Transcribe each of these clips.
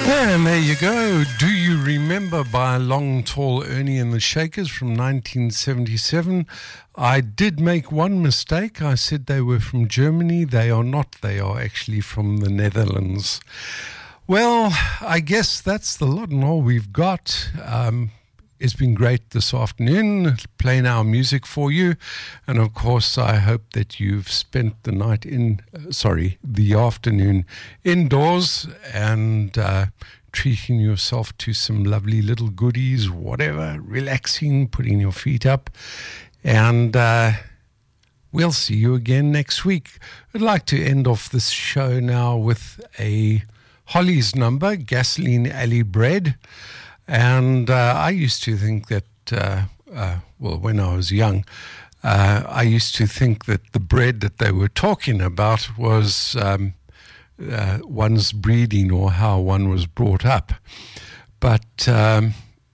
And there you go. Do You Remember by Long Tall Ernie and the Shakers from 1977. I did make one mistake. I said they were from Germany. They are not. They are actually from the Netherlands. Well, I guess that's the lot and all we've got. It's been great this afternoon playing our music for you. And of course, I hope that you've spent the the afternoon indoors and treating yourself to some lovely little goodies, whatever, relaxing, putting your feet up. And we'll see you again next week. I'd like to end off this show now with a Hollies number, Gasoline Alley Bread. And I used to think that, when I was young, I used to think that the bread that they were talking about was one's breeding or how one was brought up. But I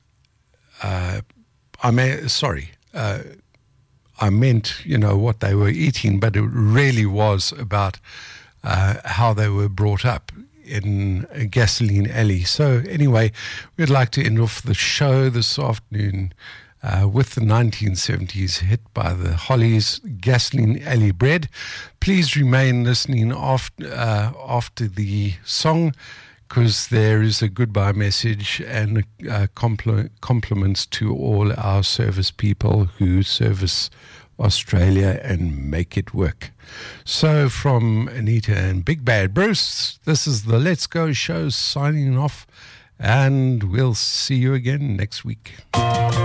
meant, what they were eating, but it really was about how they were brought up in a Gasoline Alley. So anyway, we'd like to end off the show this afternoon with the 1970s hit by the Hollies, Gasoline Alley Bread. Please remain listening after the song, because there is a goodbye message and compliments to all our service people who service Australia and make it work. So from Anita and Big Bad Bruce, this is the Let's Go Show signing off, and we'll see you again next week.